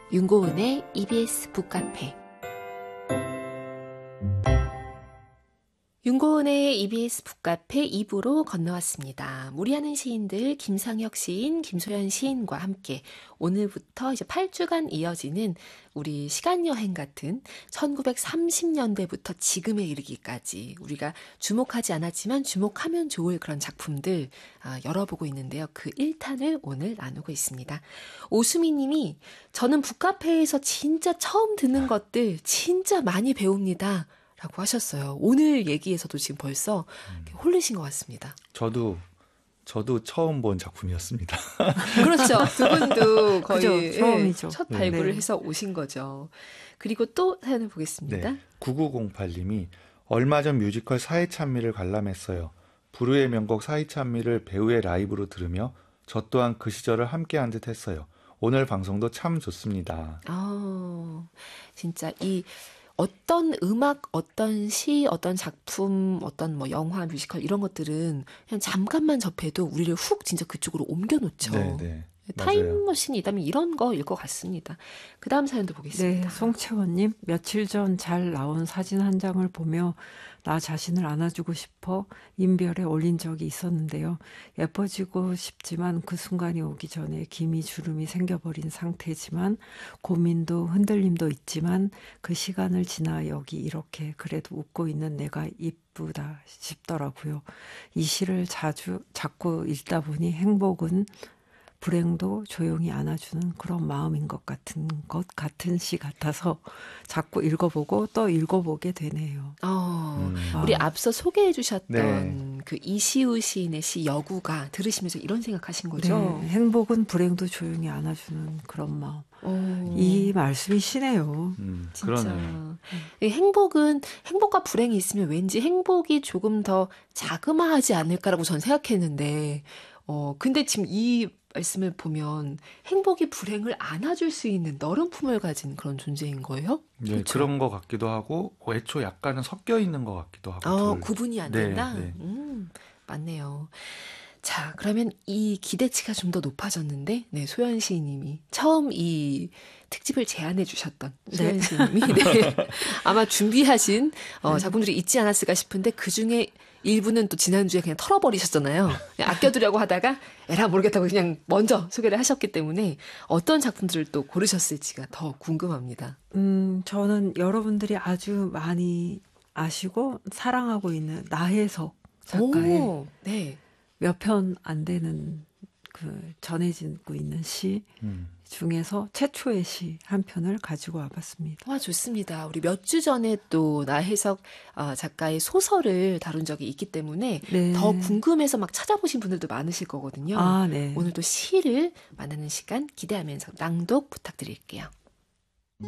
윤고은의 EBS 북카페. 윤고은의 EBS 북카페 2부로 건너왔습니다. 무리하는 시인들 김상혁 시인, 김소연 시인과 함께 오늘부터 이제 8주간 이어지는 우리 시간여행 같은 1930년대부터 지금에 이르기까지 우리가 주목하지 않았지만 주목하면 좋을 그런 작품들 열어보고 있는데요. 그 1탄을 오늘 나누고 있습니다. 오수미 님이 저는 북카페에서 진짜 처음 듣는 것들 진짜 많이 배웁니다. 라고 하셨어요. 오늘 얘기에서도 지금 벌써 홀리신 것 같습니다. 저도 처음 본 작품이었습니다. 그렇죠. 두 분도 거의 그죠, 처음이죠. 첫 발굴을 네. 해서 오신 거죠. 그리고 또 사연을 보겠습니다. 네, 9908님이 얼마 전 뮤지컬 사회찬미를 관람했어요. 부르의 명곡 사회찬미를 배우의 라이브로 들으며 저 또한 그 시절을 함께한 듯 했어요. 오늘 방송도 참 좋습니다. 진짜 이 어떤 음악, 어떤 시, 어떤 작품, 어떤 뭐 영화, 뮤지컬 이런 것들은 그냥 잠깐만 접해도 우리를 훅 진짜 그쪽으로 옮겨놓죠. 네, 타임머신이 있다면 이런 거일 것 같습니다. 그 다음 사연도 보겠습니다. 네, 송채원님, 며칠 전 잘 나온 사진 한 장을 보며 나 자신을 안아주고 싶어 인별에 올린 적이 있었는데요. 예뻐지고 싶지만 그 순간이 오기 전에 김이 주름이 생겨버린 상태지만 고민도 흔들림도 있지만 그 시간을 지나 여기 이렇게 그래도 웃고 있는 내가 이쁘다 싶더라고요. 이 시를 자꾸 읽다 보니 행복은 불행도 조용히 안아주는 그런 마음인 것 같은 시 같아서 자꾸 읽어보고 또 읽어보게 되네요. 우리 앞서 소개해 주셨던 네. 그 이시우 시인의 시 여구가 들으시면서 이런 생각하신 거죠? 네, 행복은 불행도 조용히 안아주는 그런 마음. 이 말씀이 시네요. 진짜. 그러네요. 이 행복과 불행이 있으면 왠지 행복이 조금 더 자그마하지 않을까라고 전 생각했는데, 근데 지금 이 말씀을 보면 행복이 불행을 안아줄 수 있는 너른 품을 가진 그런 존재인 거예요? 네, 그렇죠? 그런 것 같기도 하고 애초 약간은 섞여 있는 것 같기도 하고. 둘. 구분이 안 네, 된다? 네. 맞네요. 자, 그러면 이 기대치가 좀 더 높아졌는데, 네, 소연 시인님이 처음 이 특집을 제안해 주셨던 소연 시인님이 네, 아마 준비하신 작품들이 있지 않았을까 싶은데 그 중에 일부는 또 지난주에 그냥 털어버리셨잖아요. 그냥 아껴두려고 하다가 에라 모르겠다고 그냥 먼저 소개를 하셨기 때문에 어떤 작품들을 또 고르셨을지가 더 궁금합니다. 저는 여러분들이 아주 많이 아시고 사랑하고 있는 나혜석 작가의 네. 몇 편 안 되는 그 전해지고 있는 시 중에서 최초의 시 한 편을 가지고 와봤습니다. 와, 좋습니다. 우리 몇 주 전에 또 나혜석 작가의 소설을 다룬 적이 있기 때문에 네. 더 궁금해서 막 찾아보신 분들도 많으실 거거든요. 네. 오늘도 시를 만나는 시간 기대하면서 낭독 부탁드릴게요.